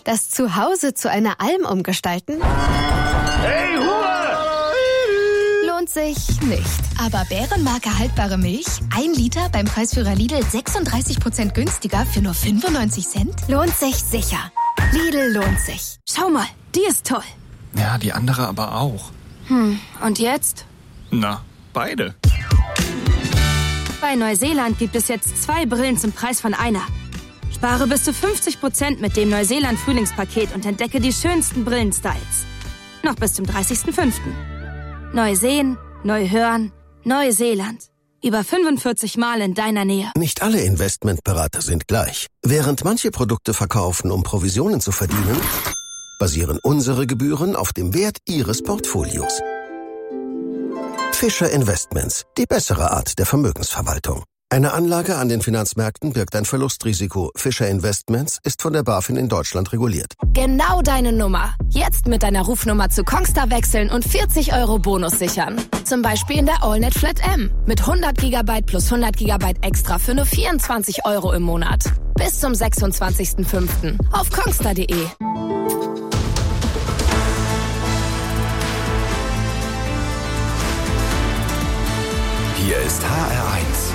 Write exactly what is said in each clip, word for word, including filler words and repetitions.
Das Zuhause zu einer Alm umgestalten? Hey, Ruhe! Lohnt sich nicht. Aber Bärenmarke haltbare Milch, ein Liter beim Preisführer Lidl sechsunddreißig Prozent günstiger für nur fünfundneunzig Cent? Lohnt sich sicher. Lidl lohnt sich. Schau mal, die ist toll. Ja, die andere aber auch. Hm, und jetzt? Na, beide. Bei Neuseeland gibt es jetzt zwei Brillen zum Preis von einer. Spare bis zu fünfzig Prozent mit dem Neuseeland-Frühlingspaket und entdecke die schönsten Brillenstyles. Noch bis zum dreißigsten fünften Neu sehen, neu hören, Neuseeland. Über fünfundvierzig Mal in deiner Nähe. Nicht alle Investmentberater sind gleich. Während manche Produkte verkaufen, um Provisionen zu verdienen, basieren unsere Gebühren auf dem Wert Ihres Portfolios. Fischer Investments, die bessere Art der Vermögensverwaltung. Eine Anlage an den Finanzmärkten birgt ein Verlustrisiko. Fischer Investments ist von der BaFin in Deutschland reguliert. Genau deine Nummer. Jetzt mit deiner Rufnummer zu Kongstar wechseln und vierzig Euro Bonus sichern. Zum Beispiel in der AllNet Flat M. Mit hundert Gigabyte plus hundert Gigabyte extra für nur vierundzwanzig Euro im Monat. Bis zum sechsundzwanzigsten fünften auf kongstar punkt de. Hier ist H R eins.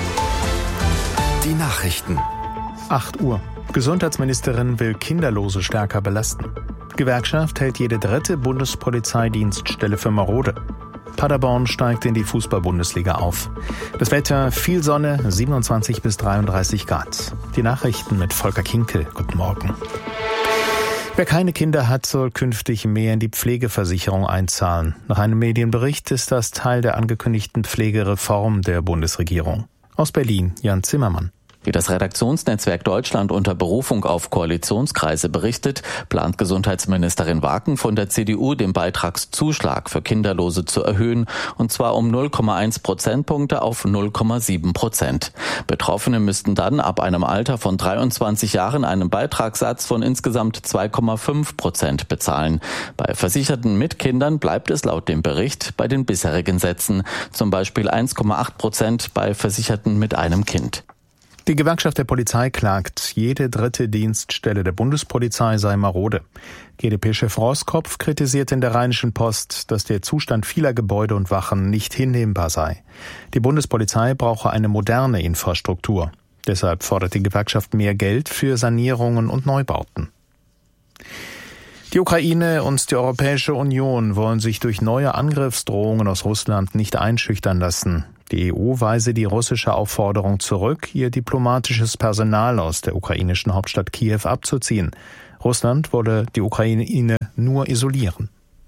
Die Nachrichten. acht Uhr. Gesundheitsministerin will Kinderlose stärker belasten. Gewerkschaft hält jede dritte Bundespolizeidienststelle für marode. Paderborn steigt in die Fußball-Bundesliga auf. Das Wetter, viel Sonne, siebenundzwanzig bis dreiunddreißig Grad. Die Nachrichten mit Volker Kinkel. Guten Morgen. Wer keine Kinder hat, soll künftig mehr in die Pflegeversicherung einzahlen. Nach einem Medienbericht ist das Teil der angekündigten Pflegereform der Bundesregierung. Aus Berlin, Jan Zimmermann. Wie das Redaktionsnetzwerk Deutschland unter Berufung auf Koalitionskreise berichtet, plant Gesundheitsministerin Waken von der C D U, den Beitragszuschlag für Kinderlose zu erhöhen, und zwar um null Komma eins Prozentpunkte auf null Komma sieben Prozent. Betroffene müssten dann ab einem Alter von dreiundzwanzig Jahren einen Beitragssatz von insgesamt zwei Komma fünf Prozent bezahlen. Bei Versicherten mit Kindern bleibt es laut dem Bericht bei den bisherigen Sätzen, zum Beispiel eins Komma acht Prozent bei Versicherten mit einem Kind. Die Gewerkschaft der Polizei klagt, jede dritte Dienststelle der Bundespolizei sei marode. G d P-Chef Roskopf kritisiert in der Rheinischen Post, dass der Zustand vieler Gebäude und Wachen nicht hinnehmbar sei. Die Bundespolizei brauche eine moderne Infrastruktur. Deshalb fordert die Gewerkschaft mehr Geld für Sanierungen und Neubauten. Die Ukraine und die Europäische Union wollen sich durch neue Angriffsdrohungen aus Russland nicht einschüchtern lassen. Die E U weise die russische Aufforderung zurück, ihr diplomatisches Personal aus der ukrainischen Hauptstadt Kiew abzuziehen. Russland wolle die Ukraine nur isolieren.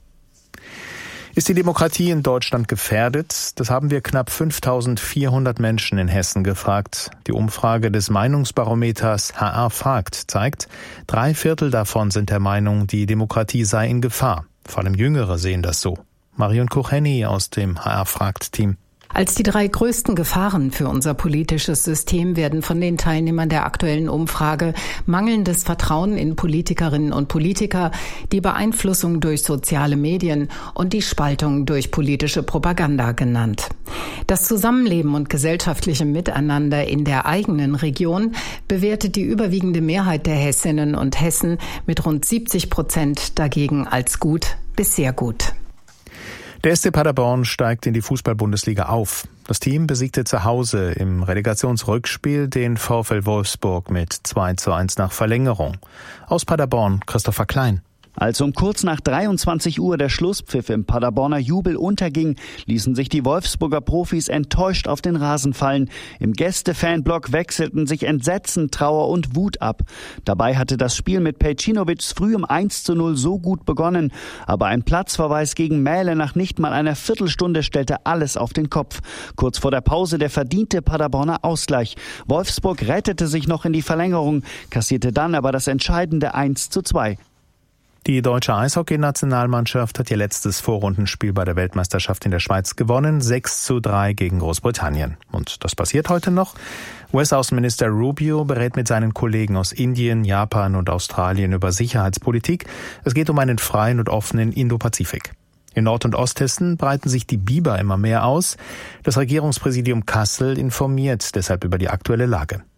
Ist die Demokratie in Deutschland gefährdet? Das haben wir knapp fünftausendvierhundert Menschen in Hessen gefragt. Die Umfrage des Meinungsbarometers H R fragt zeigt, drei Viertel davon sind der Meinung, die Demokratie sei in Gefahr. Vor allem Jüngere sehen das so. Marion Kucheni aus dem H R fragt Team. Als die drei größten Gefahren für unser politisches System werden von den Teilnehmern der aktuellen Umfrage mangelndes Vertrauen in Politikerinnen und Politiker, die Beeinflussung durch soziale Medien und die Spaltung durch politische Propaganda genannt. Das Zusammenleben und gesellschaftliche Miteinander in der eigenen Region bewertet die überwiegende Mehrheit der Hessinnen und Hessen mit rund siebzig Prozent dagegen als gut bis sehr gut. Der S C Paderborn steigt in die Fußball-Bundesliga auf. Das Team besiegte zu Hause im Relegationsrückspiel den VfL Wolfsburg mit zwei zu eins nach Verlängerung. Aus Paderborn, Christopher Klein. Als um kurz nach dreiundzwanzig Uhr der Schlusspfiff im Paderborner Jubel unterging, ließen sich die Wolfsburger Profis enttäuscht auf den Rasen fallen. Im Gäste-Fanblock wechselten sich Entsetzen, Trauer und Wut ab. Dabei hatte das Spiel mit Pejcinovics früh um eins zu null so gut begonnen. Aber ein Platzverweis gegen Mähle nach nicht mal einer Viertelstunde stellte alles auf den Kopf. Kurz vor der Pause der verdiente Paderborner Ausgleich. Wolfsburg rettete sich noch in die Verlängerung, kassierte dann aber das entscheidende eins zu zwei. Die deutsche Eishockey-Nationalmannschaft hat ihr letztes Vorrundenspiel bei der Weltmeisterschaft in der Schweiz gewonnen, sechs zu drei gegen Großbritannien. Und das passiert heute noch. U S-Außenminister Rubio berät mit seinen Kollegen aus Indien, Japan und Australien über Sicherheitspolitik. Es geht um einen freien und offenen Indopazifik. In Nord- und Osthessen breiten sich die Biber immer mehr aus. Das Regierungspräsidium Kassel informiert deshalb über die aktuelle Lage.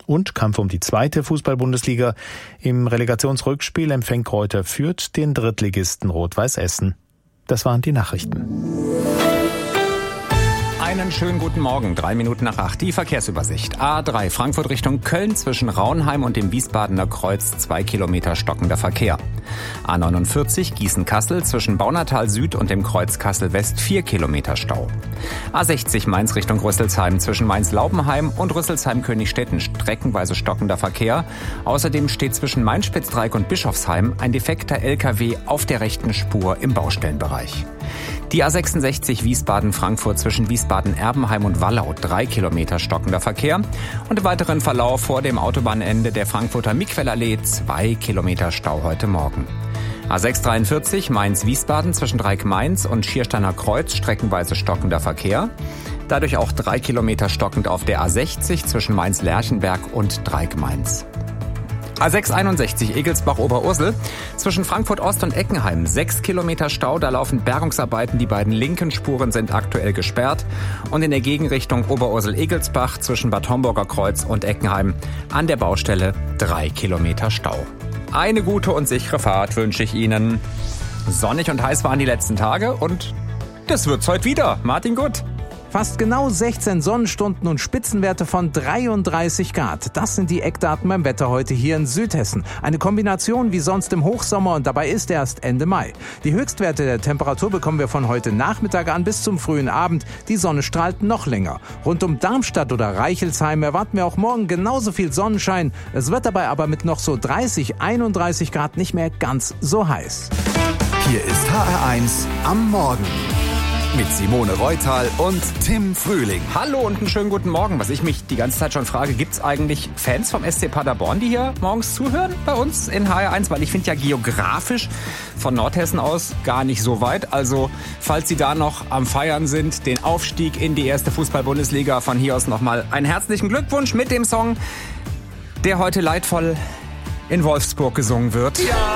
Und Kampf um die zweite Fußball-Bundesliga. Im Relegationsrückspiel empfängt Greuther Fürth den Drittligisten Rot-Weiß Essen. Das waren die Nachrichten. Einen schönen guten Morgen, drei Minuten nach acht, die Verkehrsübersicht. A drei Frankfurt Richtung Köln zwischen Raunheim und dem Wiesbadener Kreuz, zwei Kilometer stockender Verkehr. A neunundvierzig Gießen-Kassel zwischen Baunatal Süd und dem Kreuz Kassel West, vier Kilometer Stau. A sechzig Mainz Richtung Rüsselsheim zwischen Mainz-Laubenheim und Rüsselsheim-Königstetten, streckenweise stockender Verkehr. Außerdem steht zwischen Mainz-Spitzdreieck und Bischofsheim ein defekter L K W auf der rechten Spur im Baustellenbereich. Die A sechsundsechzig Wiesbaden-Frankfurt zwischen Wiesbaden-Erbenheim und Wallau, drei Kilometer stockender Verkehr. Und im weiteren Verlauf vor dem Autobahnende der Frankfurter Miquellallee, zwei Kilometer Stau heute Morgen. A sechshundertdreiundvierzig Mainz-Wiesbaden zwischen Dreieck-Mainz und Schiersteiner Kreuz, streckenweise stockender Verkehr. Dadurch auch drei Kilometer stockend auf der A sechzig zwischen Mainz-Lerchenberg und Dreieck-Mainz. A sechshunderteinundsechzig Egelsbach-Oberursel zwischen Frankfurt Ost und Eckenheim, sechs Kilometer Stau, da laufen Bergungsarbeiten, die beiden linken Spuren sind aktuell gesperrt. Und in der Gegenrichtung Oberursel-Egelsbach zwischen Bad Homburger Kreuz und Eckenheim an der Baustelle drei Kilometer Stau. Eine gute und sichere Fahrt wünsche ich Ihnen. Sonnig und heiß waren die letzten Tage und das wird's heute wieder. Martin Gutt. Fast genau sechzehn Sonnenstunden und Spitzenwerte von dreiunddreißig Grad. Das sind die Eckdaten beim Wetter heute hier in Südhessen. Eine Kombination wie sonst im Hochsommer und dabei ist erst Ende Mai. Die Höchstwerte der Temperatur bekommen wir von heute Nachmittag an bis zum frühen Abend. Die Sonne strahlt noch länger. Rund um Darmstadt oder Reichelsheim erwarten wir auch morgen genauso viel Sonnenschein. Es wird dabei aber mit noch so dreißig, einunddreißig Grad nicht mehr ganz so heiß. Hier ist H R eins am Morgen. Mit Simone Reutal und Tim Frühling. Hallo und einen schönen guten Morgen. Was ich mich die ganze Zeit schon frage, gibt es eigentlich Fans vom S C Paderborn, die hier morgens zuhören bei uns in H R eins? Weil ich finde ja geografisch von Nordhessen aus gar nicht so weit. Also falls Sie da noch am Feiern sind, den Aufstieg in die erste Fußball-Bundesliga, von hier aus nochmal einen herzlichen Glückwunsch mit dem Song, der heute leidvoll in Wolfsburg gesungen wird. Ja!